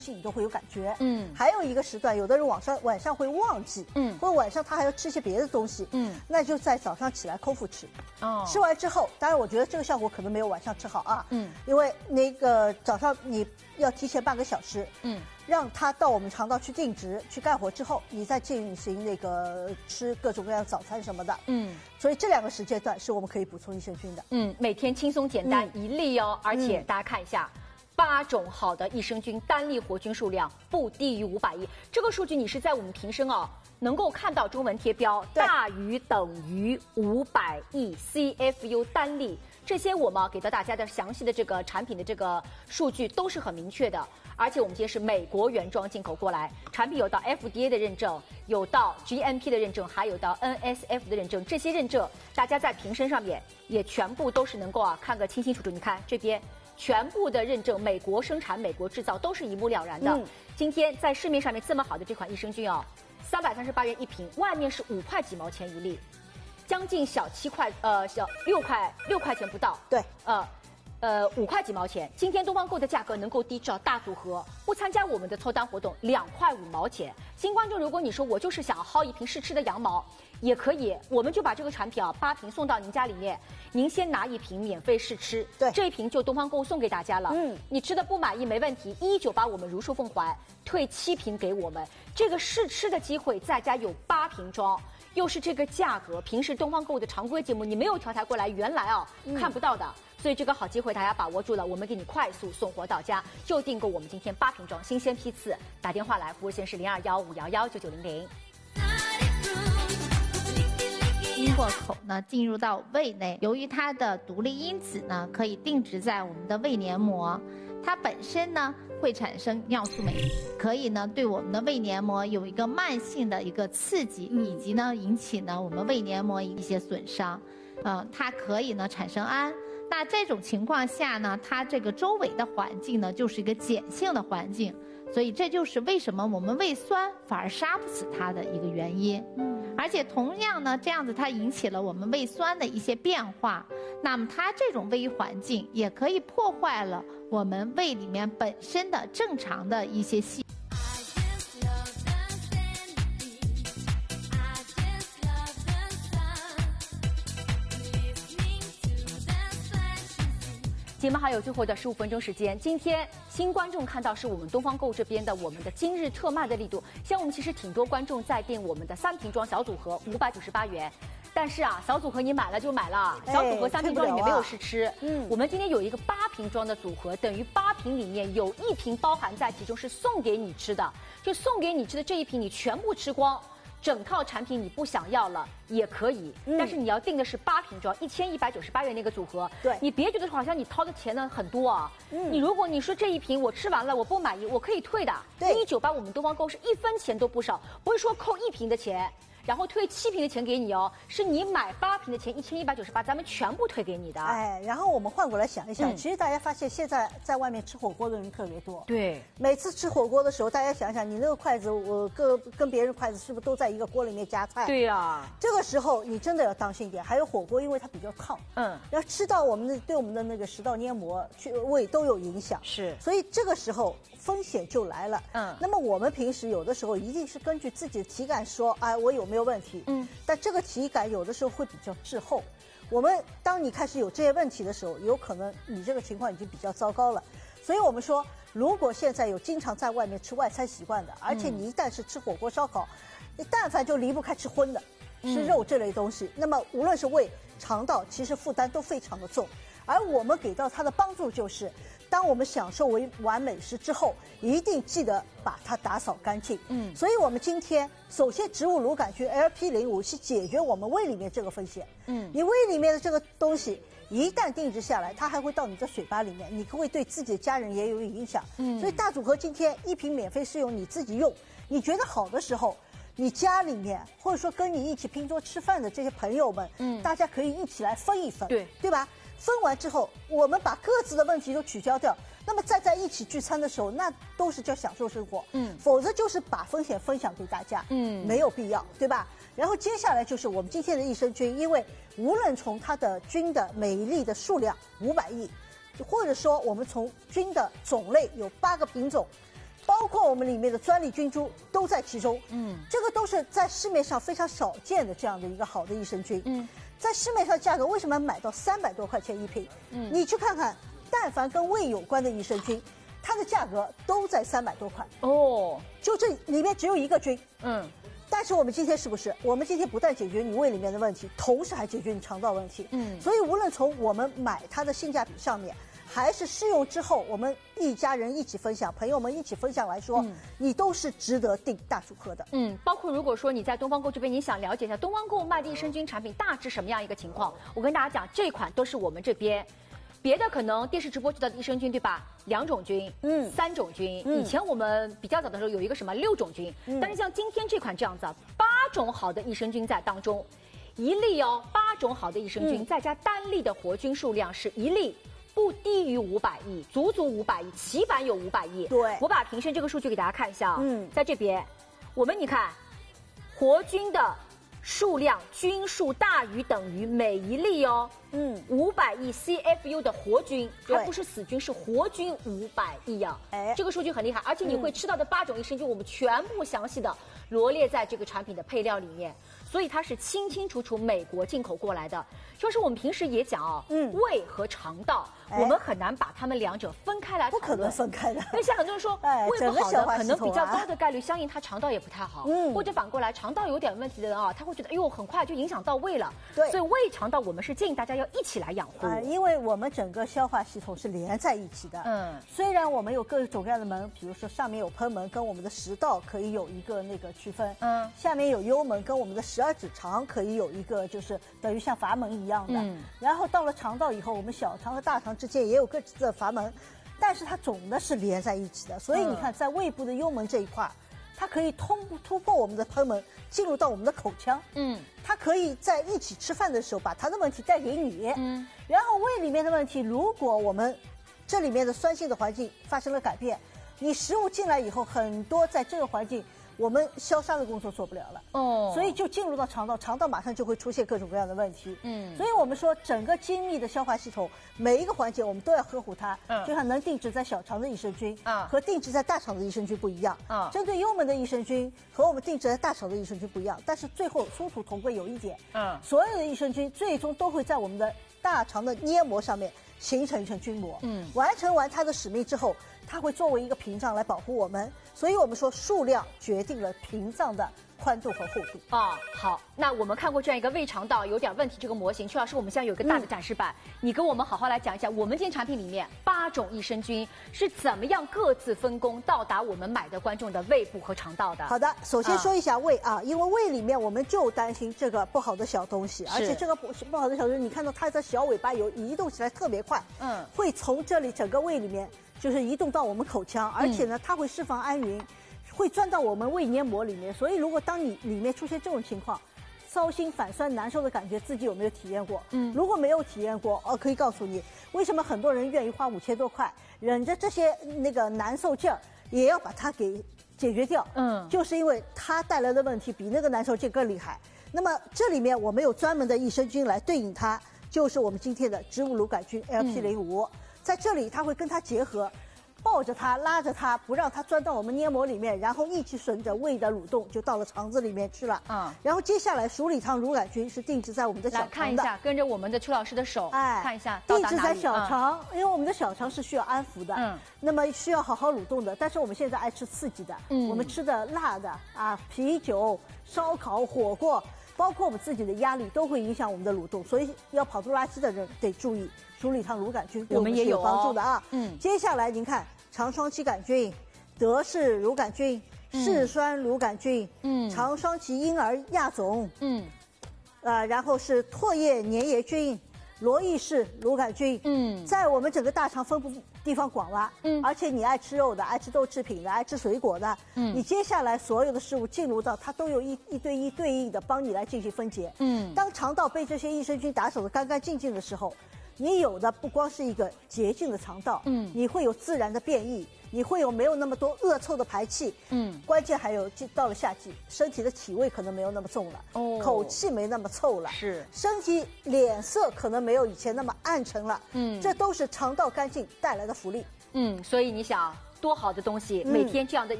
你都会有感觉，还有一个时段，有的人晚上会忘记，或者晚上他还要吃一些别的东西，那就在早上起来空腹吃，吃完之后，当然我觉得这个效果可能没有晚上吃好啊，因为那个早上你要提前半个小时，让它到我们肠道去定植、去干活之后，你再进行那个吃各种各样早餐什么的，所以这2个时间段是我们可以补充益生菌的， 每天轻松简单1粒哦，而且大家看一下。8种好的益生菌单粒活菌数量不低于500亿，这个数据你是在我们瓶身能够看到中文贴标，大于等于500亿 CFU 单粒，这些我们给到大家的详细的这个产品的这个数据都是很明确的，而且我们今天是美国原装进口过来，产品有到 FDA 的认证，有到 GMP 的认证，还有到 NSF 的认证，这些认证大家在瓶身上面也全部都是能够看个清清楚楚，你看这边。全部的认证，美国生产、美国制造都是一目了然的。今天在市面上面这么好的这款益生菌338元一瓶，外面是5块几毛钱一粒，将近小7块，小6块钱不到。对，5块几毛钱。今天东方购的价格能够低至大组合，不参加我们的凑单活动2块5毛钱。新观众，如果你说我就是想薅一瓶试吃的羊毛，也可以，我们就把这个产品8瓶送到您家里面，您先拿1瓶免费试吃，对，这1瓶就东方购送给大家了。你吃的不满意没问题，1198我们如数奉还，退7瓶给我们。这个试吃的机会，在家有8瓶装。又是这个价格，平时东方购的常规节目你没有调台过来，原来看不到的，所以这个好机会大家把握住了，我们给你快速送货到家，就订购我们今天8瓶装新鲜批次，打电话来，服务线是0215119900。 经过口呢，进入到胃内，由于它的独立因子呢，可以定植在我们的胃黏膜，它本身呢会产生尿素酶，可以呢对我们的胃黏膜有一个慢性的一个刺激，以及呢引起呢我们胃黏膜一些损伤，它可以呢产生氨。那这种情况下呢，它这个周围的环境呢就是一个碱性的环境，所以这就是为什么我们胃酸反而杀不死它的一个原因。而且同样呢，这样子它引起了我们胃酸的一些变化，那么它这种胃环境也可以破坏了我们胃里面本身的正常的一些细。 节目还有最后的15分钟时间，今天新观众看到是我们东方购这边的我们的今日特卖的力度，像我们其实挺多观众在订我们的3瓶装小组合598元，但是小组合你买了就买了，小组合3瓶装里面没有试吃。我们今天有一个8瓶装的组合，等于8瓶里面有1瓶包含在其中，是送给你吃的，就送给你吃的这1瓶你全部吃光。整套产品你不想要了也可以，但是你要定的是8瓶装，1198元那个组合。对，你别觉得好像你掏的钱呢很多啊。你如果你说这1瓶我吃完了我不满意，我可以退的。对，1198我们东方购是1分钱都不少，不是说扣1瓶的钱。然后退7瓶的钱给你是你买8瓶的钱1198，咱们全部退给你的。 然后我们换过来想一想，其实大家发现现在在外面吃火锅的人特别多。对，每次吃火锅的时候，大家想想，你那个筷子，我跟别人筷子是不是都在一个锅里面夹菜？对呀。这个时候你真的要当心一点。还有火锅，因为它比较烫，要吃到对我们的那个食道黏膜、胃都有影响。是，所以这个时候风险就来了。那么我们平时有的时候一定是根据自己的体感说，我有没有问题？但这个体感有的时候会比较滞后。当你开始有这些问题的时候，有可能你这个情况已经比较糟糕了。所以我们说，如果现在有经常在外面吃外餐习惯的，而且你一旦是吃火锅、烧烤，你但凡就离不开吃荤的，吃肉这类东西，那么无论是胃、肠道，其实负担都非常的重。而我们给到它的帮助就是，当我们享受完美食之后，一定记得把它打扫干净。所以我们今天首先植物乳杆菌 LP05是解决我们胃里面这个风险。你胃里面的这个东西一旦定植下来，它还会到你的嘴巴里面，你会对自己的家人也有影响。所以大组合今天1瓶免费试用，你自己用，你觉得好的时候，你家里面或者说跟你一起拼桌吃饭的这些朋友们，大家可以一起来分一分，对吧？分完之后，我们把各自的问题都取消掉，那么再在一起聚餐的时候，那都是叫享受生活。否则就是把风险分享给大家，没有必要，对吧？然后接下来就是我们今天的益生菌，因为无论从它的菌的每一粒的数量500亿，或者说我们从菌的种类有8个品种， 包括我们里面的专利菌株都在其中。这个都是在市面上非常少见的这样的一个好的益生菌。在市面上价格为什么买到300多块钱一瓶？你去看看，但凡跟胃有关的益生菌，它的价格都在300多块。就这里面只有一个菌。但是我们今天是不是？我们今天不但解决你胃里面的问题，同时还解决你肠道问题。所以无论从我们买它的性价比上面，还是试用之后我们一家人一起分享，朋友们一起分享来说，你都是值得订大主喝的。 包括如果说你在东方购这边，你想了解一下东方购卖的益生菌产品大致什么样一个情况，我跟大家讲，这款都是我们这边。别的可能电视直播知道的益生菌对吧？2种菌，3种菌。以前我们比较早的时候有一个什么6种菌，但是像今天这款这样子，8种好的益生菌在当中，一粒8种好的益生菌，再加单粒的活菌数量是一粒不低于500亿，足足500亿，起码有500亿。 对， 我把平时这个数据给大家看一下在这边，我们你看，活菌的数量均数大于等于每一粒500亿 CFU 的活菌，还不是死菌，是活菌500亿啊！这个数据很厉害，而且你会吃到的8种益生菌，我们全部详细的罗列在这个产品的配料里面，所以它是清清楚楚美国进口过来的。就是我们平时也讲胃和肠道，我们很难把它们两者分开来讨论， 不可能分开的。 因为像很多人说胃不好的，可能比较高的概率，相应他肠道也不太好，或者反过来肠道有点问题的人他会觉得哎呦很快就影响到胃了。对，所以胃肠道我们是建议大家要一起来养护。 因为我们整个消化系统是连在一起的。虽然我们有各种各样的门，比如说上面有贲门，跟我们的食道可以有一个那个区分。下面有幽门，跟我们的12指肠可以有一个，就是等于像阀门一样的。然后到了肠道以后，我们小肠和大肠之间也有各自的阀门，但是它总的是连在一起的。所以你看，在胃部的幽门这一块，它可以突破我们的贲门，进入到我们的口腔。它可以在一起吃饭的时候把它的问题带给你。然后胃里面的问题，如果我们这里面的酸性的环境发生了改变，你食物进来以后，很多在这个环境我们消杀的工作做不了了。所以就进入到肠道，肠道马上就会出现各种各样的问题。所以我们说整个精密的消化系统，每一个环节我们都要呵护它。就像能定植在小肠的益生菌和定植在大肠的益生菌不一样。针对幽门的益生菌和我们定植在大肠的益生菌不一样，但是最后殊途同归有一点，所有的益生菌最终都会在我们的大肠的黏膜上面形成一层菌膜。完成完它的使命之后，它会作为一个屏障来保护我们。所以我们说数量决定了屏障的宽度和厚度。 好，那我们看过这样一个胃肠道有点问题这个模型，邱老师，我们现在有一个大的展示板，你跟我们好好来讲一下，我们今天产品里面8种益生菌是怎么样各自分工到达我们买的观众的胃部和肠道的。 好的，首先说一下胃因为胃里面我们就担心这个不好的小东西，而且这个不好的小东西，你看到它的小尾巴移动起来特别快，会从这里整个胃里面就是移动到我们口腔，而且呢，它会释放氨云，会钻到我们胃黏膜里面。所以如果当你里面出现这种情况，糟心反酸难受的感觉，自己有没有体验过？如果没有体验过，可以告诉你，为什么很多人愿意花5000多块，忍着这些那个难受劲儿，也要把它给解决掉。就是因为它带来的问题比那个难受劲更厉害。那么这里面我们有专门的益生菌来对应它，就是我们今天的植物乳杆菌 LP05。在这里它会跟它结合，抱着它拉着它，不让它钻到我们黏膜里面，然后一起顺着胃的蠕动就到了肠子里面去了。然后接下来鼠李糖乳杆菌是定植在我们的小肠的。 来看一下，跟着我们的邱老师的手，看一下定植在小肠，因为我们的小肠是需要安抚的，那么需要好好蠕动的。但是我们现在爱吃刺激的，我们吃的辣的啤酒、烧烤、火锅，包括我们自己的压力都会影响我们的蠕动，所以要跑肚拉稀的人得注意。鼠李糖乳杆菌对我们也有帮助的接下来您看肠双歧杆菌、德氏乳杆菌、嗜酸乳杆菌、肠双歧婴儿亚种，然后是唾液粘液菌、罗伊氏乳杆菌，在我们整个大肠分布地方广了，而且你爱吃肉的、爱吃豆制品的、爱吃水果的，你接下来所有的食物进入到它都有一对一对应的帮你来进行分解，当肠道被这些益生菌打扫得干干净净的时候，你有的不光是一个洁净的肠道，你会有自然的变异，你会有没有那么多恶臭的排气，关键还有到了夏季，身体的体味可能没有那么重了，口气没那么臭了，身体脸色可能没有以前那么暗沉了，这都是肠道干净带来的福利。 所以你想， 多好的东西，每天这样的。